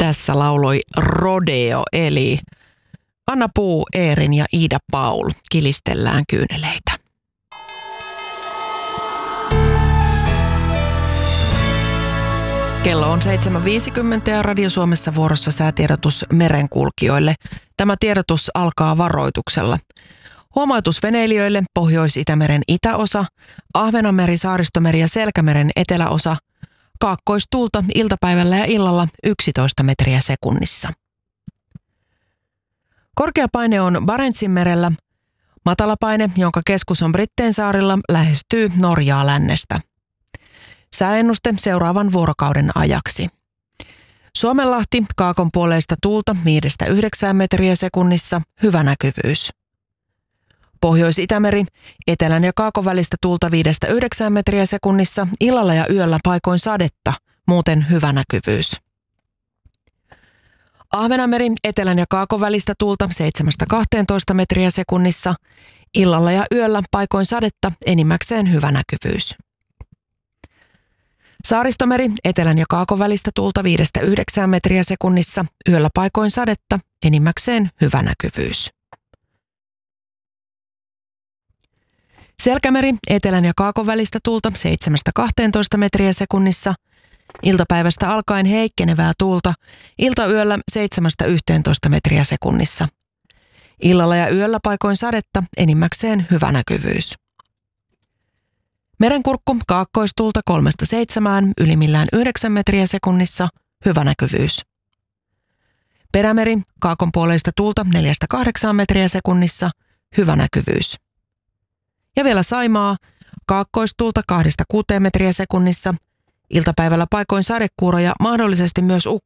Tässä lauloi Rodeo, eli Anna Puu, Eerin ja Iida Paul. Kilistellään kyyneleitä. Kello on 7.50 ja Radio Suomessa vuorossa säätiedotus merenkulkijoille. Tämä tiedotus alkaa varoituksella. Huomautus veneilijöille Pohjois-Itämeren itäosa, Ahvenanmeri, Saaristomeri ja Selkämeren eteläosa, kaakkoistuulta iltapäivällä ja illalla 11 metriä sekunnissa. Korkea paine on Barentsinmerellä. Matalapaine, jonka keskus on Britteensaarilla, lähestyy Norjaa lännestä. Sääennuste seuraavan vuorokauden ajaksi. Suomenlahti, kaakonpuoleista tuulta 5-9 metriä sekunnissa, hyvä näkyvyys. Pohjois-Itämeri, etelän ja kaakon välistä tuulta 5-9 metriä sekunnissa, illalla ja yöllä paikoin sadetta, muuten hyvä näkyvyys. Ahvenanmeri, etelän ja kaakon välistä tuulta 7-12 metriä sekunnissa, illalla ja yöllä paikoin sadetta, enimmäkseen hyvä näkyvyys. Saaristomeri, etelän ja kaakon välistä tuulta 5-9 metriä sekunnissa, yöllä paikoin sadetta, enimmäkseen hyvä näkyvyys. Selkämeri, etelän ja kaakon välistä tuulta 7-12 metriä sekunnissa, iltapäivästä alkaen heikkenevää tuulta, iltayöllä 7-11 metriä sekunnissa. Illalla ja yöllä paikoin sadetta, enimmäkseen hyvä näkyvyys. Merenkurkku, kaakkoistuulta 3-7, ylimmillään 9 metriä sekunnissa, hyvä näkyvyys. Perämeri, kaakonpuoleista tuulta 4-8 metriä sekunnissa, hyvä näkyvyys. Ja vielä Saimaa, kaakkoistuulta 2-6 metriä sekunnissa, iltapäivällä paikoin sadekuuroja, mahdollisesti myös ukkosta.